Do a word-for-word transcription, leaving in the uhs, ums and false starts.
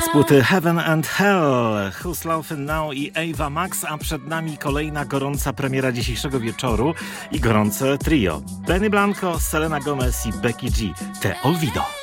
z płyty Heaven and Hell, Who's Laughing Now i Ava Max, a przed nami kolejna gorąca premiera dzisiejszego wieczoru i gorące trio. Benny Blanco, Selena Gomez i Becky G. Te Olvido.